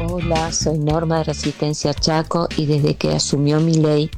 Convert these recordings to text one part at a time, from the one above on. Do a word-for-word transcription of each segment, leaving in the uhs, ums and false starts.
Hola, soy Norma de Resistencia Chaco y desde que asumió Milei,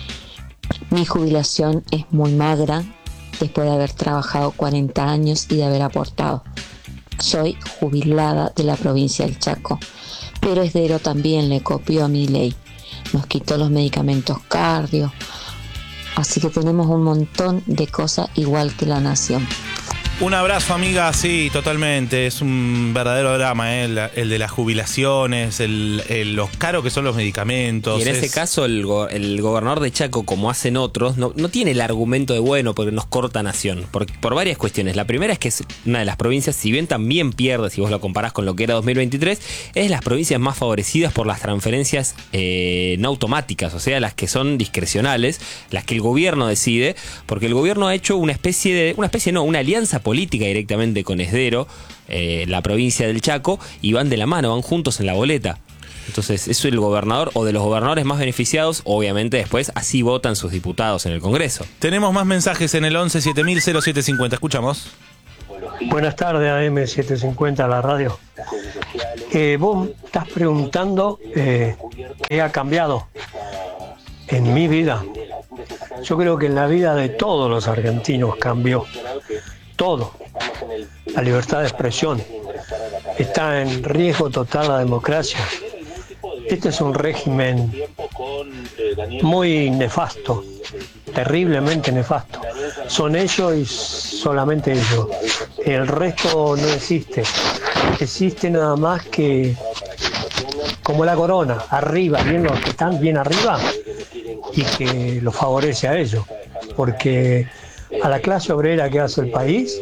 mi jubilación es muy magra después de haber trabajado cuarenta años y de haber aportado. Soy jubilada de la provincia del Chaco, pero Esdero también le copió a Milei. Nos quitó los medicamentos cardio, así que tenemos un montón de cosas igual que la nación. Un abrazo, amiga, sí, totalmente. Es un verdadero drama, ¿eh? el, el de las jubilaciones, el, el, los caros que son los medicamentos. Y en es... ese caso, el, go el gobernador de Chaco, como hacen otros, no, no tiene el argumento de bueno porque nos corta nación. Por, por varias cuestiones. La primera es que es una de las provincias, si bien también pierde, si vos lo comparás con lo que era dos mil veintitrés, es de las provincias más favorecidas por las transferencias eh, no automáticas, o sea, las que son discrecionales, las que el gobierno decide, porque el gobierno ha hecho una especie de, una especie no, una alianza política directamente con Esdero, eh, la provincia del Chaco, y van de la mano, van juntos en la boleta. Entonces, eso es el gobernador o de los gobernadores más beneficiados, obviamente después así votan sus diputados en el Congreso. Tenemos más mensajes en el once siete mil cero siete cincuenta, escuchamos. Buenas tardes, A M setecientos cincuenta, la radio. Eh, vos estás preguntando eh, qué ha cambiado en mi vida. Yo creo que en la vida de todos los argentinos cambió. Todo. La libertad de expresión. Está en riesgo total la democracia. Este es un régimen muy nefasto, terriblemente nefasto. Son ellos y solamente ellos. El resto no existe. Existe nada más que como la corona, arriba, bien los que están bien arriba y que los favorece a ellos. Porque a la clase obrera que hace el país,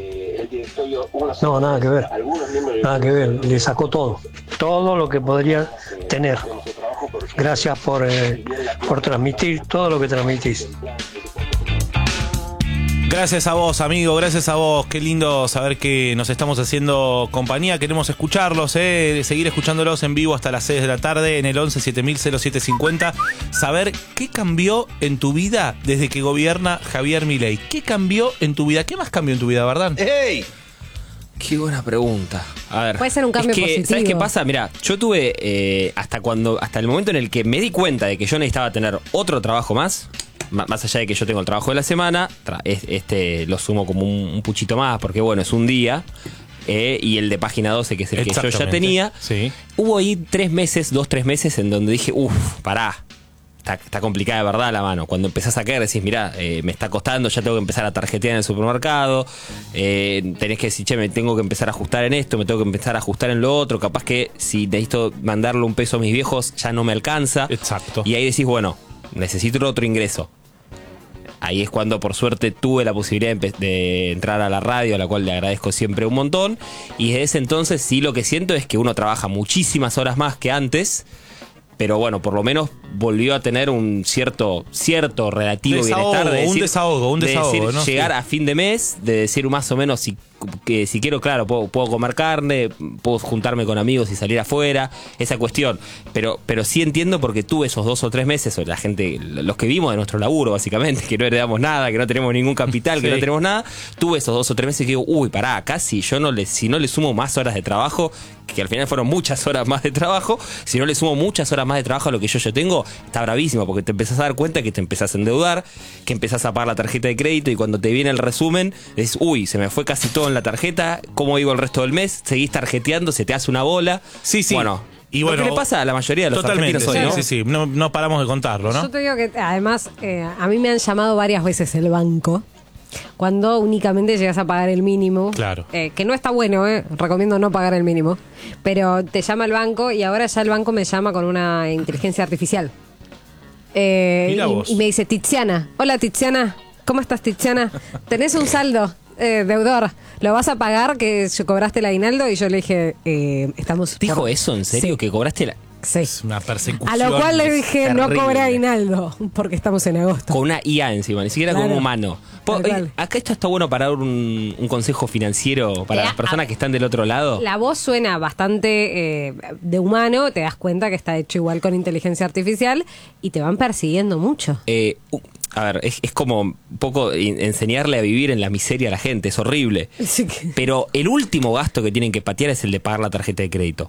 no, nada que ver, nada que ver, le sacó todo, todo lo que podría tener. Gracias por, eh, por transmitir todo lo que transmitís. Gracias a vos, amigo, gracias a vos. Qué lindo saber que nos estamos haciendo compañía. Queremos escucharlos, eh, seguir escuchándolos en vivo hasta las seis de la tarde en el once siete mil cero siete cincuenta. Saber qué cambió en tu vida desde que gobierna Javier Milei. ¿Qué cambió en tu vida? ¿Qué más cambió en tu vida, verdad? ¡Ey! Qué buena pregunta. A ver, puede ser un cambio es que, positivo. ¿sabes qué pasa? Mirá, yo tuve eh, hasta cuando, hasta el momento en el que me di cuenta de que yo necesitaba tener otro trabajo más. Más allá de que yo tengo el trabajo de la semana, este lo sumo como un, un puchito más, porque bueno, es un día, eh, y el de página doce, que es el que yo ya tenía. Sí. Hubo ahí tres meses, dos, tres meses, en donde dije, uff, pará, está, está complicada de verdad la mano. Cuando empezás a caer decís, mirá, eh, me está costando, ya tengo que empezar a tarjetear en el supermercado, eh, tenés que decir, che, me tengo que empezar a ajustar en esto, me tengo que empezar a ajustar en lo otro, capaz que si necesito mandarle un peso a mis viejos ya no me alcanza. Exacto. Y ahí decís, bueno, necesito otro ingreso. Ahí es cuando por suerte tuve la posibilidad de, de entrar a la radio, a la cual le agradezco siempre un montón. Y desde ese entonces sí lo que siento es que uno trabaja muchísimas horas más que antes. Pero bueno, por lo menos volvió a tener un cierto, cierto relativo desahogo, bienestar. De decir, un desahogo, un desahogo. De decir, ¿no? llegar sí. a fin de mes, de decir más o menos si, que si quiero, claro, puedo, puedo comer carne, puedo juntarme con amigos y salir afuera, esa cuestión. Pero, pero sí entiendo porque tuve esos dos o tres meses, o la gente, los que vimos de nuestro laburo, básicamente, que no heredamos nada, que no tenemos ningún capital, sí. que no tenemos nada, tuve esos dos o tres meses que digo, uy, pará, acá si yo no le, si no le sumo más horas de trabajo, que al final fueron muchas horas más de trabajo, si no le sumo muchas horas más de trabajo a lo que yo ya tengo, está bravísimo, porque te empezás a dar cuenta que te empezás a endeudar, que empezás a pagar la tarjeta de crédito y cuando te viene el resumen, dices, uy, se me fue casi todo en la tarjeta, ¿cómo iba el resto del mes? Seguís tarjeteando, se te hace una bola. Sí, sí. Bueno, y bueno, lo que le pasa a la mayoría de los totalmente, argentinos hoy, ¿no? Sí, sí, sí, no, no paramos de contarlo, ¿no? Yo te digo que además eh, a mí me han llamado varias veces el banco cuando únicamente llegas a pagar el mínimo. Claro. Eh, que no está bueno, eh, recomiendo no pagar el mínimo. Pero te llama el banco y ahora ya el banco me llama con una inteligencia artificial. Eh, Mira y, vos. y me dice, Tiziana, hola Tiziana, ¿cómo estás Tiziana? ¿Tenés un saldo? Eh, deudor, ¿lo vas a pagar que cobraste el aguinaldo? Y yo le dije, eh, estamos... ¿Dijo por... eso en serio? Sí. ¿Que cobraste la...? Sí. Es una persecución. A lo cual le dije, terrible. no cobré aguinaldo, porque estamos en agosto. Con una I A encima, ni siquiera Claro. con un humano. Po- Tal cual. eh, acá esto está bueno para dar un, un consejo financiero para Eh, las personas a- que están del otro lado. La voz suena bastante eh, de humano, te das cuenta que está hecho igual con inteligencia artificial y te van persiguiendo mucho. Eh, uh, a ver, es, es como un poco in- enseñarle a vivir en la miseria a la gente, es horrible. Así que- Pero el último gasto que tienen que patear es el de pagar la tarjeta de crédito.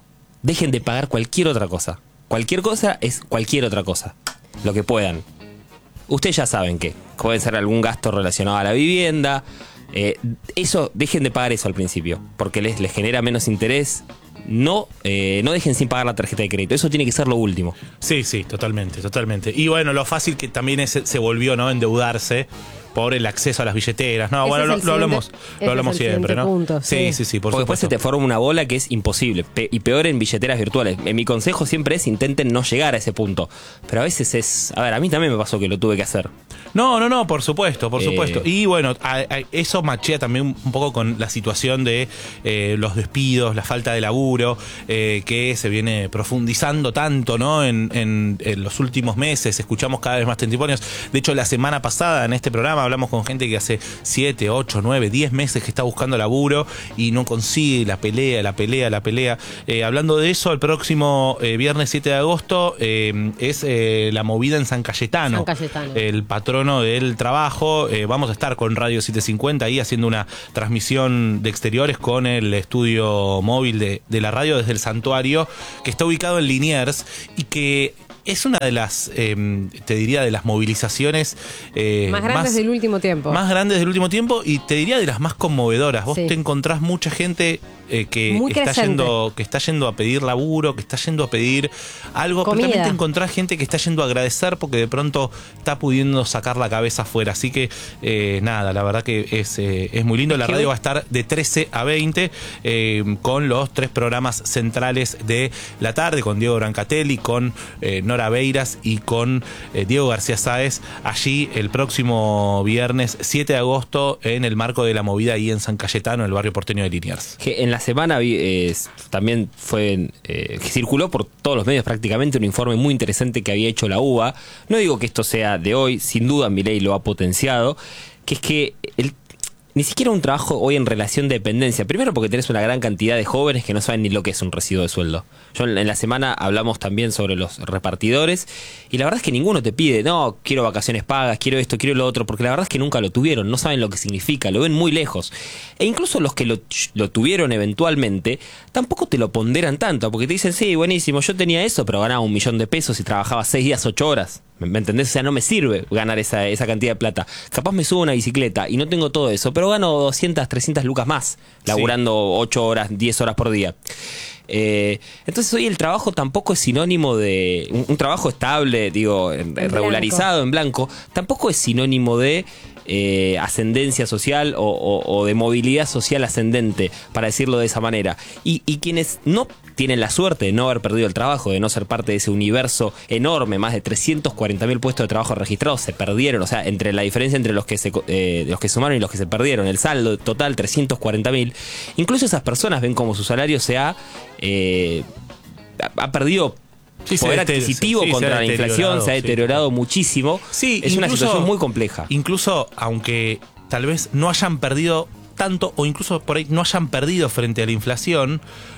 dejen de pagar cualquier otra cosa. Cualquier cosa es cualquier otra cosa. Lo que puedan. Ustedes ya saben que puede ser algún gasto relacionado a la vivienda. Eh, eso, dejen de pagar eso al principio, porque les, les genera menos interés. No, eh, no dejen sin pagar la tarjeta de crédito. Eso tiene que ser lo último. Sí, sí, totalmente, totalmente. Y bueno, lo fácil que también es, se volvió, ¿no? Endeudarse por el acceso a las billeteras. No, Ese bueno, es lo, el lo hablamos, siguiente- lo hablamos ese es el siempre, ¿no? siguiente punto, sí, sí. sí, sí, por Porque después se supuesto. te forma una bola que es imposible. Pe- y peor en billeteras virtuales. Eh, Mi consejo siempre es intenten no llegar a ese punto. Pero a veces es... A ver, a mí también me pasó que lo tuve que hacer. No, no, no, por supuesto, por Eh. supuesto. Y bueno, a- a- eso machea también un poco con la situación de eh, los despidos, la falta de laburo, eh, que se viene profundizando tanto, ¿no? En, en- en los últimos meses, escuchamos cada vez más testimonios. De hecho, la semana pasada en este programa hablamos con gente que hace siete, ocho, nueve, diez meses que está buscando laburo y no consigue, la pelea, la pelea, la pelea. Eh, hablando de eso, el próximo eh, viernes siete de agosto eh, es eh, la movida en San Cayetano. San Cayetano. El patrono del trabajo. Eh, vamos a estar con Radio setecientos cincuenta ahí haciendo una transmisión de exteriores con el estudio móvil de, de la radio desde el santuario, que está ubicado en Liniers y que es una de las, eh, te diría, de las movilizaciones eh, Más grandes del último tiempo. Más grandes del último tiempo y te diría de las más conmovedoras. Vos Sí. te encontrás mucha gente eh, que Muy está creyente. yendo, que está yendo a pedir laburo, que está yendo a pedir algo, pero Comida. también te encontrás gente que está yendo a agradecer porque de pronto está pudiendo sacar la cabeza afuera. Así que eh, nada, la verdad que es, eh, es muy lindo. La que radio hoy- va a estar de trece a veinte eh, con los tres programas centrales de la tarde, con Diego Brancatelli, con eh, Nora Beiras y con eh, Diego García Sáez, allí el próximo viernes siete de agosto en el marco de la movida ahí en San Cayetano, en el barrio porteño de Liniers. Que en la semana vi, eh, también fue eh, que circuló por todos los medios prácticamente un informe muy interesante que había hecho la U B A. No digo que esto sea de hoy, sin duda Milei lo ha potenciado, que es que el ni siquiera un trabajo hoy en relación de dependencia. Primero porque tenés una gran cantidad de jóvenes que no saben ni lo que es un residuo de sueldo. Yo en la semana hablamos también sobre los repartidores y la verdad es que ninguno te pide, no, quiero vacaciones pagas, quiero esto, quiero lo otro, porque la verdad es que nunca lo tuvieron, no saben lo que significa, lo ven muy lejos. E incluso los que lo, lo tuvieron eventualmente, tampoco te lo ponderan tanto, porque te dicen, sí, buenísimo, yo tenía eso, pero ganaba un millón de pesos y trabajaba seis días, ocho horas. ¿Me entendés? O sea, no me sirve ganar esa, esa cantidad de plata. Capaz me subo a una bicicleta y no tengo todo eso, pero gano doscientas, trescientas lucas más, laburando ocho horas, diez horas por día. Eh, entonces hoy el trabajo tampoco es sinónimo de... Un, un trabajo estable, digo, en, En regularizado, blanco. en blanco, tampoco es sinónimo de... Eh, ascendencia social o, o, o de movilidad social ascendente, para decirlo de esa manera. Y, y quienes no tienen la suerte de no haber perdido el trabajo, de no ser parte de ese universo enorme, más de trescientos cuarenta mil puestos de trabajo registrados, se perdieron, o sea, entre la diferencia entre los que se eh, los que sumaron y los que se perdieron, el saldo total trescientos cuarenta mil, incluso esas personas ven como su salario se ha, eh, ha perdido Sí, se poder ha deter- adquisitivo sí, se contra ha la inflación, deteriorado, se ha sí. deteriorado muchísimo. Sí, es una incluso- situación muy compleja. Incluso aunque tal vez no hayan perdido tanto o incluso por ahí no hayan perdido frente a la inflación,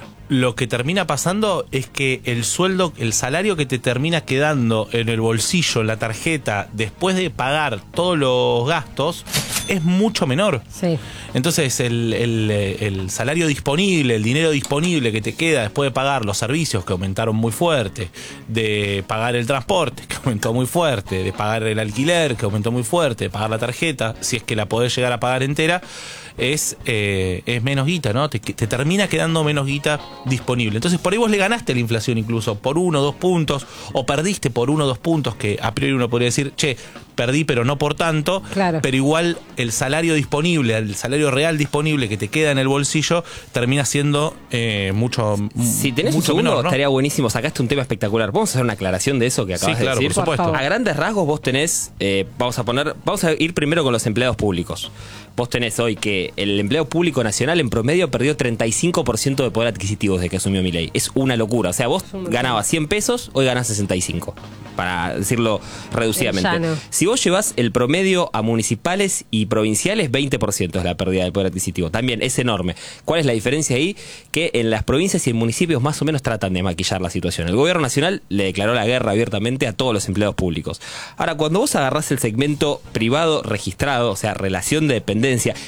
lo que termina pasando es que el sueldo, el salario que te termina quedando en el bolsillo, en la tarjeta, después de pagar todos los gastos, es mucho menor. Sí. Entonces el, el, el salario disponible, el dinero disponible que te queda después de pagar los servicios que aumentaron muy fuerte, de pagar el transporte que aumentó muy fuerte, de pagar el alquiler que aumentó muy fuerte, de pagar la tarjeta, si es que la podés llegar a pagar entera, es, eh, es menos guita, ¿no? Te, te termina quedando menos guita disponible. Entonces por ahí vos le ganaste la inflación incluso por uno o dos puntos, o perdiste por uno o dos puntos, que a priori uno podría decir, che, perdí pero no por tanto, Claro. pero igual el salario disponible, el salario real disponible que te queda en el bolsillo termina siendo eh, mucho, Si tenés un mucho segundo, menor, ¿no? estaría buenísimo. Sacaste un tema espectacular. Vamos a hacer una aclaración de eso que acabas Sí, claro, de decir. por supuesto. Por favor. A grandes rasgos vos tenés, eh, vamos a poner, vamos a ir primero con los empleados públicos. Vos tenés hoy que el empleado público nacional en promedio perdió treinta y cinco por ciento de poder adquisitivo desde que asumió Milei. Es una locura. O sea, vos ganabas cien pesos, hoy ganás sesenta y cinco. Para decirlo reducidamente. El llano. Si vos llevas el promedio a municipales y provinciales, veinte por ciento es la pérdida del poder adquisitivo. También es enorme. ¿Cuál es la diferencia ahí? Que en las provincias y en municipios más o menos tratan de maquillar la situación. El gobierno nacional le declaró la guerra abiertamente a todos los empleados públicos. Ahora, cuando vos agarrás el segmento privado registrado, o sea, relación de dependencia, del, del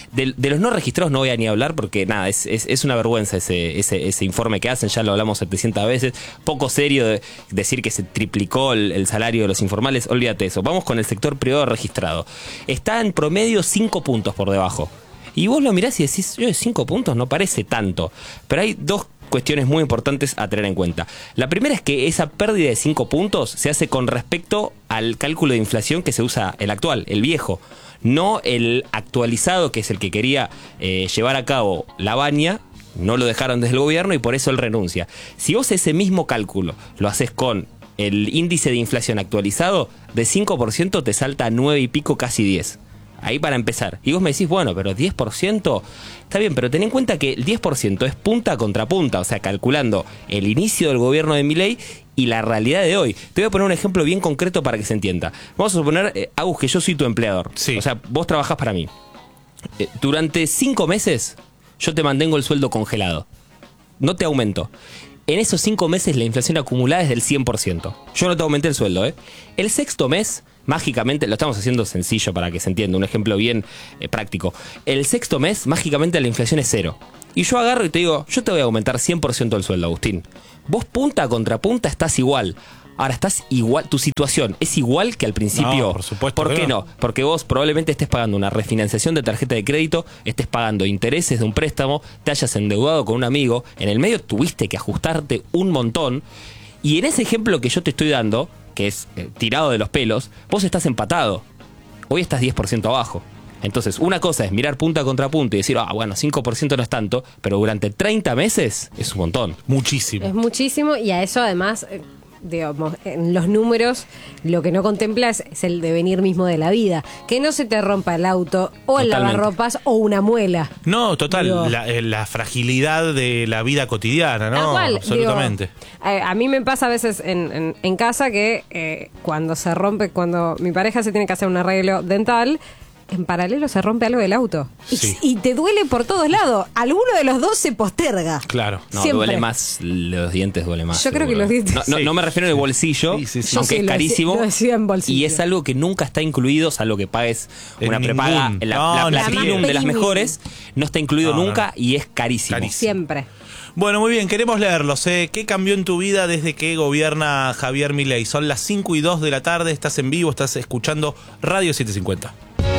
De los no registrados no voy a ni hablar porque nada, es, es, es una vergüenza ese, ese, ese informe que hacen, ya lo hablamos setecientas veces, poco serio de decir que se triplicó el, el salario de los informales, olvídate eso. Vamos con el sector privado registrado. Está en promedio cinco puntos por debajo. Y vos lo mirás y decís, yo cinco puntos no parece tanto, pero hay dos cuestiones muy importantes a tener en cuenta. La primera es que esa pérdida de cinco puntos se hace con respecto al cálculo de inflación que se usa el actual, el viejo, no el actualizado, que es el que quería eh, llevar a cabo la Baña. No lo dejaron desde el gobierno y por eso él renuncia. Si vos ese mismo cálculo lo haces con el índice de inflación actualizado, de cinco por ciento te salta a nueve y pico, casi diez. Ahí para empezar. Y vos me decís, bueno, pero diez por ciento está bien, pero ten en cuenta que el diez por ciento es punta contra punta, o sea, calculando el inicio del gobierno de Milei y la realidad de hoy. Te voy a poner un ejemplo bien concreto para que se entienda. Vamos a suponer, eh, Agus, que yo soy tu empleador. Sí. O sea, vos trabajás para mí. Eh, durante cinco meses yo te mantengo el sueldo congelado. No te aumento. En esos cinco meses la inflación acumulada es del cien por ciento. Yo no te aumenté el sueldo, ¿eh? El sexto mes, mágicamente, lo estamos haciendo sencillo para que se entienda, un ejemplo bien eh, práctico. El sexto mes, mágicamente la inflación es cero. Y yo agarro y te digo, yo te voy a aumentar cien por ciento el sueldo, Agustín. Vos punta contra punta estás igual. Ahora estás igual, tu situación es igual que al principio. No, por supuesto. ¿Por que qué no? no? Porque vos probablemente estés pagando una refinanciación de tarjeta de crédito, estés pagando intereses de un préstamo, te hayas endeudado con un amigo, en el medio tuviste que ajustarte un montón. Y en ese ejemplo que yo te estoy dando, que es eh, tirado de los pelos, vos estás empatado. Hoy estás diez por ciento abajo. Entonces, una cosa es mirar punta contra punta y decir, ah, bueno, cinco por ciento no es tanto, pero durante treinta meses es un montón. Muchísimo. Es muchísimo y a eso además, eh, digamos, en los números lo que no contempla es, es el devenir mismo de la vida. Que no se te rompa el auto o el Totalmente. lavarropas o una muela. No, total, Digo, la, eh, la fragilidad de la vida cotidiana, Tal ¿no? cual, Absolutamente. digo, eh, a mí me pasa a veces en, en, en casa que eh, cuando se rompe, cuando mi pareja se tiene que hacer un arreglo dental, en paralelo se rompe algo del auto. Y- Sí. Y, te duele por todos lados. Alguno de los dos se posterga. Claro. No, Siempre. duele más, los dientes duele más. Yo creo que seguro. los dientes- No, no, Sí. no me refiero al bolsillo, Sí, sí, sí. Yo aunque sí es lo carísimo. decía- lo decía en bolsillo. Y es algo que nunca está incluido, salvo que pagues En una ningún. prepaga. La, No, la ni Platinum siquiera. de las Premium. mejores no está incluido No, no, nunca no. y es carísimo. Carísimo. Siempre. Bueno, muy bien, queremos leerlos. ¿eh? ¿Qué cambió en tu vida desde que gobierna Javier Milei? Son las cinco y dos de la tarde, estás en vivo, estás escuchando Radio setecientos cincuenta.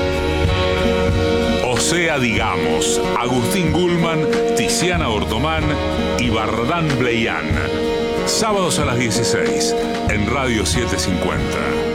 O sea, digamos, Agustín Gulman, Tiziana Ortomán y Bardán Bleian. Sábados a las dieciséis en Radio setecientos cincuenta.